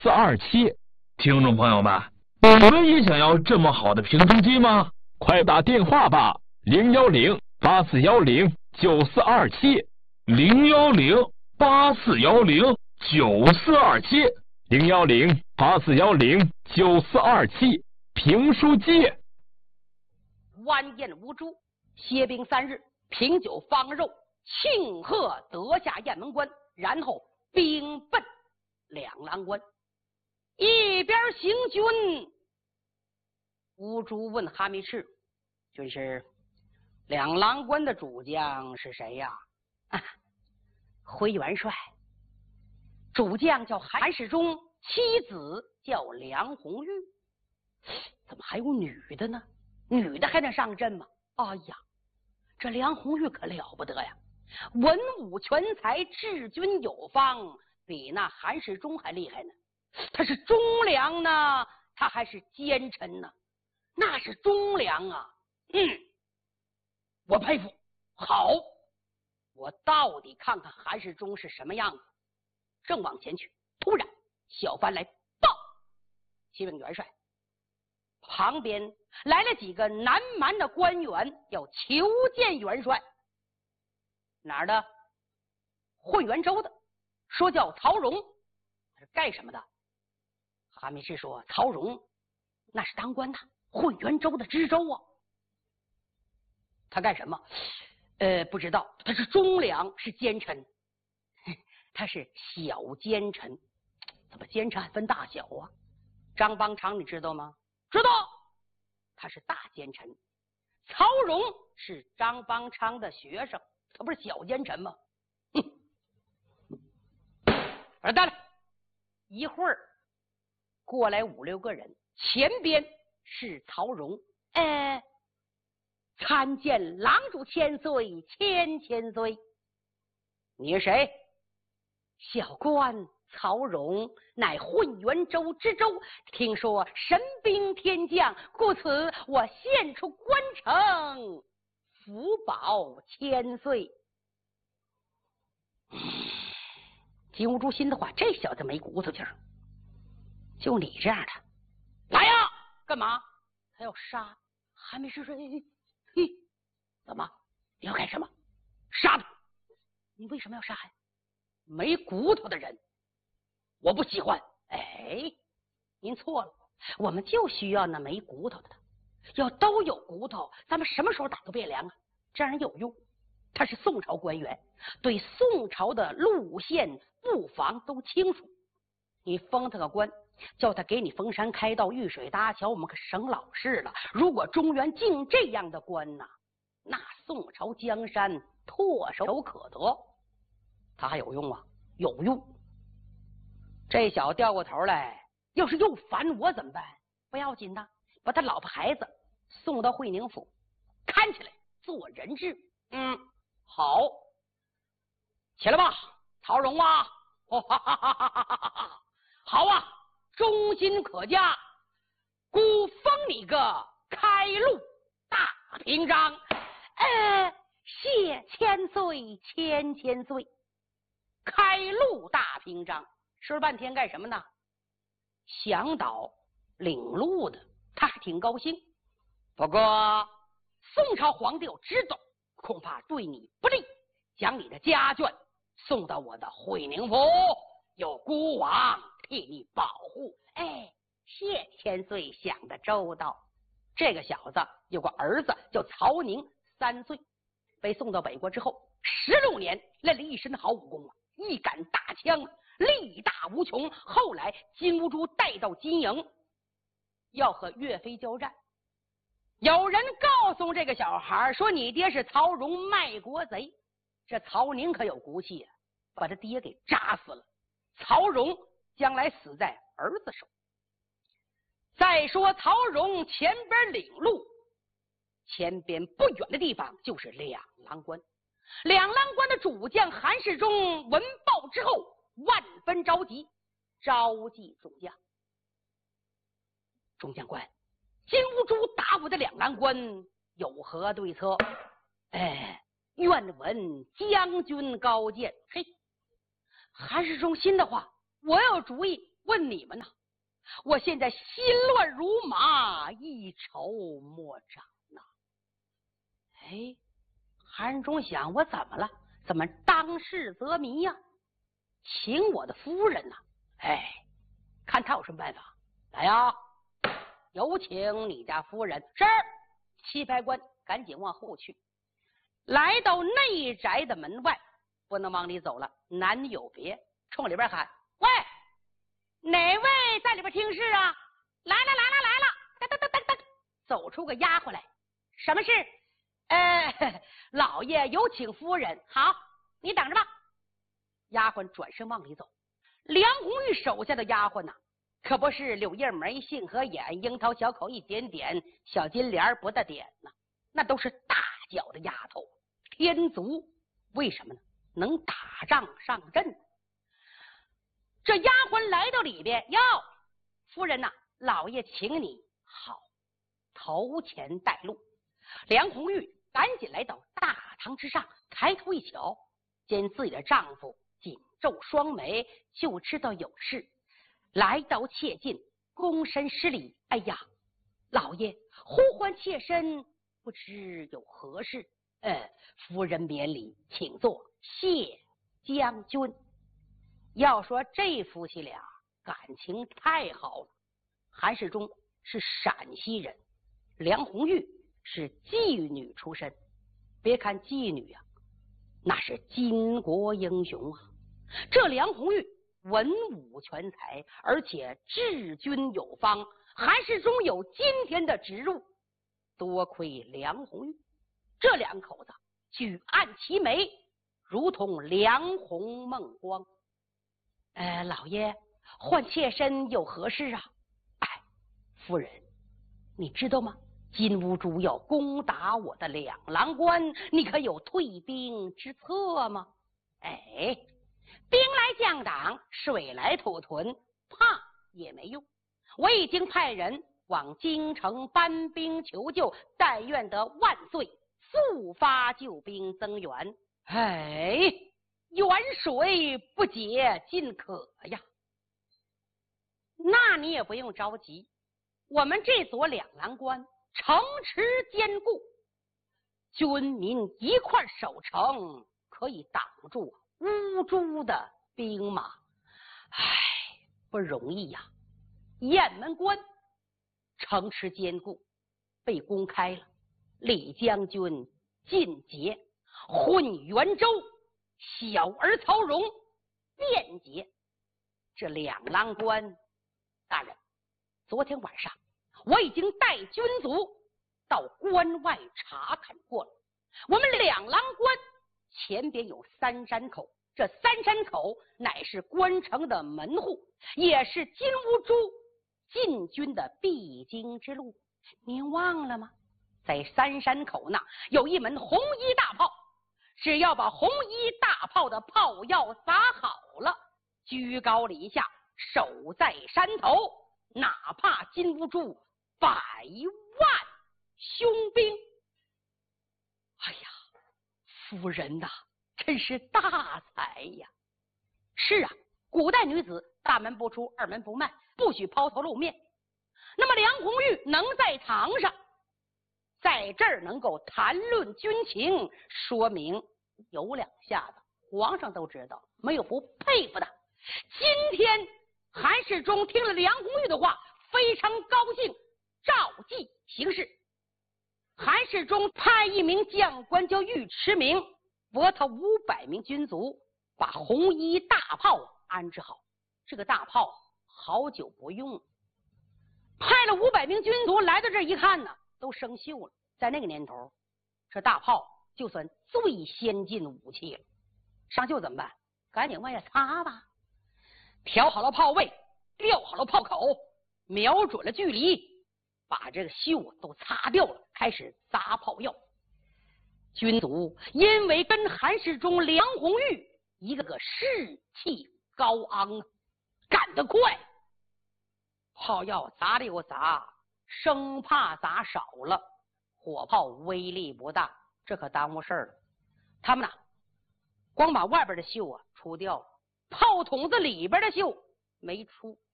94427。听众朋友们，你们也想要这么好的评书机吗？快打电话吧，01084109427，01084109427，评书机。 晚宴无诸，歇兵3日，品酒方肉，庆贺得下雁门关，然后兵奔两郎关。一边行军，吴珠问哈密赤：“军师，两郎关的主将是谁呀？”“回元帅。主将叫韩世忠，妻子叫梁红玉。怎么还有女的呢？女的还能上阵吗？哎呀，这梁红玉可了不得呀，文武全才，治军有方，比那韩世忠还厉害呢。他是忠良呢，他还是奸臣呢？那是忠良啊。我佩服。好，我到底看看韩世忠是什么样子。”正往前去，突然小番来报：“启禀元帅，旁边来了几个南蛮的官员，要求见元帅。”“哪儿的？”“混元州的，说叫曹荣。”“是干什么的？”哈密赤说：“曹荣那是当官的，混元州的知州啊。”“他干什么？”“不知道，他是忠良，是奸臣。”“他是小奸臣。”“怎么奸臣还分大小啊？”“张邦昌你知道吗？”“知道。”“他是大奸臣。”“曹荣是张邦昌的学生，他不是小奸臣吗？”“把他带来。”一会儿过来5、6个人，前边是曹荣。“参见郎主千岁，千岁。”“你是谁？”“小官曹荣，乃混元州知州，听说神兵天降，故此我献出关城，福保千岁。”金兀术心的话，这小子没骨头劲儿，就你这样的，来呀！干嘛？他要杀。还没试说，怎么？你要干什么？杀他！你为什么要杀呀？没骨头的人，我不喜欢。您错了，我们就需要那没骨头的。要都有骨头，咱们什么时候打个汴梁啊？这样有用。他是宋朝官员，对宋朝的路线布防都清楚。你封他个官，叫他给你封山开道、遇水搭桥，我们可省老事了。如果中原竟这样的官呐，那宋朝江山唾手可得。他还有用啊？有用。这小子掉过头来，要是又烦我怎么办？不要紧的，把他老婆孩子送到会宁府，看起来做人质。好，起来吧，曹荣啊！好啊，忠心可嘉，姑封你个开路大平章。谢千岁，千岁。开路大平章，说了半天干什么呢？向导领路的，他还挺高兴。不过宋朝皇帝有知道，恐怕对你不利，将你的家眷送到我的会宁府，有孤王替你保护。谢千岁想得周到。这个小子有个儿子叫曹宁，3岁，被送到北国之后，16年练了一身好武功啊，一杆大枪，力大无穷。后来金兀术带到金营，要和岳飞交战。有人告诉这个小孩说，你爹是曹荣卖国贼。这曹宁可有骨气啊，把他爹给扎死了。曹荣将来死在儿子手。再说曹荣前边领路，前边不远的地方就是两郎关。两郎关的主将韩世忠闻报之后，万分着急，召集众将。众将官，金兀术打我的两郎关，有何对策？愿闻将军高见。韩世忠心的话，我有主意， 问你们呢，我现在心乱如麻，一筹莫展呐。哎，韩世忠想，我怎么了？怎么当事则迷呀？请我的夫人呐，哎，看他有什么办法。来呀，有请你家夫人。是。棋牌官赶紧往后去，来到内宅的门外，不能往里走了，男有别，冲里边喊：喂，哪位在里边听事啊？来了！噔噔噔噔噔，走出个丫鬟来。什么事？老爷有请夫人。好，你等着吧。丫鬟转身往里走。梁红玉手下的丫鬟呐，可不是柳叶眉、杏核眼、樱桃小口一点点，小金莲不大点呐，那都是大脚的丫头，天足。为什么呢？能打仗上阵。这丫鬟来到里边，哟，夫人呐，老爷请你。好，头前带路。梁红玉赶紧来到大堂之上，抬头一瞧，见自己的丈夫紧皱双眉，就知道有事。来到切近，躬身施礼。哎呀，老爷呼唤妾身，不知有何事？夫人免礼，请坐。谢将军。要说这夫妻俩感情太好了。韩世忠是陕西人，梁红玉是妓女出身。别看妓女啊，那是巾帼英雄啊。这梁红玉文武全才，而且治军有方，韩世忠有今天的植入，多亏梁红玉。这两口子举案齐眉，如同梁红梦光。老爷唤妾身有何事啊？夫人，你知道吗？金兀术要攻打我的两郎关，你可有退兵之策吗？兵来将挡，水来土屯，怕也没用。我已经派人往京城搬兵求救，但愿得万岁速发救兵增援。远水不解近渴呀。那你也不用着急，我们这座两郎关城池坚固，军民一块守城，可以挡住乌珠的兵马。不容易呀。雁门关城池坚固，被攻开了，李将军进捷，混元州，小儿曹荣便捷。这两郎关，大人，昨天晚上我已经带军卒到关外查看过了。我们两郎关前边有三山口，这三山口乃是关城的门户，也是金兀术进军的必经之路。您忘了吗？在三山口那有一门红衣大炮，只要把红衣大炮的炮药撒好了，居高临下守在山头，哪怕金兀术100万凶兵。夫人呐，真是大才呀。是啊，古代女子大门不出二门不迈，不许抛头露面。那么梁红玉能在堂上在这儿能够谈论军情，说明有两下子，皇上都知道，没有不佩服的。今天韩世忠听了梁红玉的话，非常高兴，召集行事。韩世忠派一名将官叫尉迟明，拨他500名军卒，把红衣大炮安置好。这个大炮好久不用，派了500名军卒来到这一看呢，都生锈了。在那个年头，这大炮就算最先进武器了，生锈怎么办？赶紧往下擦吧。调好了炮位，调好了炮口，瞄准了距离，把这个锈都擦掉了，开始砸炮药。军卒因为跟韩世忠、梁红玉一个个士气高昂，干得快，炮药砸了又砸，生怕砸少了，火炮威力不大，这可耽误事儿了。他们光把外边的锈除掉了，炮筒子里边的锈没出。